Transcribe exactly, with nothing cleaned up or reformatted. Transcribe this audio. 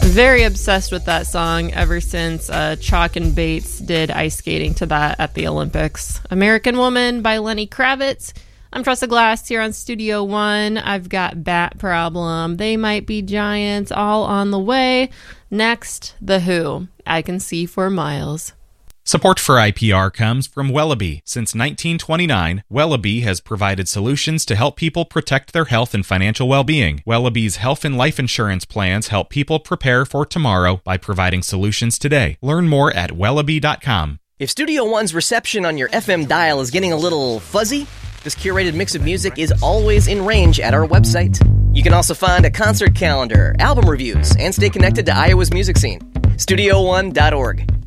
Very obsessed with that song ever since uh, Chalk and Bates did ice skating to that at the Olympics. American Woman by Lenny Kravitz. I'm Tressa Glass here on Studio One. I've got Bat Problem, They Might Be Giants, all on the way. Next, The Who, I Can See for Miles. Support for I P R comes from Wellaby. Since nineteen twenty-nine, Wellaby has provided solutions to help people protect their health and financial well-being. Wellaby's health and life insurance plans help people prepare for tomorrow by providing solutions today. Learn more at wellaby dot com. If Studio One's reception on your F M dial is getting a little fuzzy, this curated mix of music is always in range at our website. You can also find a concert calendar, album reviews, and stay connected to Iowa's music scene. studio one dot org.